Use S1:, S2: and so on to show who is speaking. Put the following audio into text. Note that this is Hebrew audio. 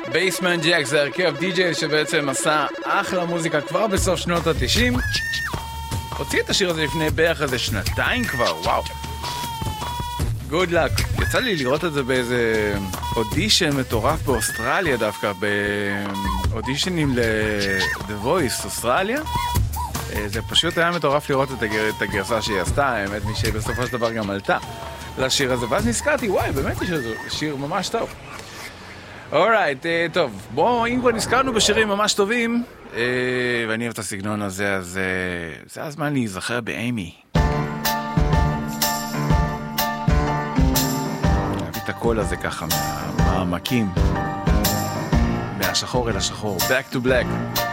S1: בייסמן ג'ק זה הרכב די-ג'יי שבעצם עשה אחלה מוזיקה כבר בסוף שנות ה-90. הוציא את השיר הזה לפני בערך איזה שנתיים כבר, וואו. Good luck. יצא לי לראות את זה באיזה אודישן מטורף באוסטרליה דווקא, באודישנים ל-The Voice אוסטרליה. זה פשוט היה מטורף לראות את הגרסה שהיא עשתה, האמת מי שבסופו של דבר גם עלתה לשיר הזה, ואז נזכרתי, וואי, באמת יש איזה שיר ממש טוב. אורייט, טוב, בואו, אם כבר נזכרנו בשירים ממש טובים, ואני אוהב את הסגנון הזה, אז זה הזמן להיזכר באימי. להביא את הקול הזה ככה מהמעמקים, מהשחור אל השחור, back to black.